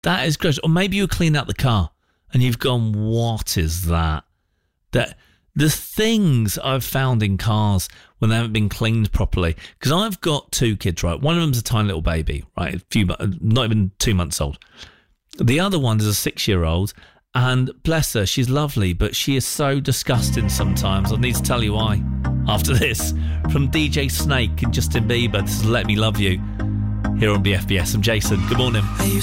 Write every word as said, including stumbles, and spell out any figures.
That is gross. Or maybe you clean out the car and you've gone, what is that? That the things I've found in cars when they haven't been cleaned properly. Because I've got two kids, right? One of them's a tiny little baby, right? A few, not even two months old. The other one is a six-year-old, and bless her, she's lovely, but she is so disgusting sometimes. I need to tell you why. After this, from D J Snake and Justin Bieber, this is Let Me Love You, here on B F B S. I'm Jason. Good morning.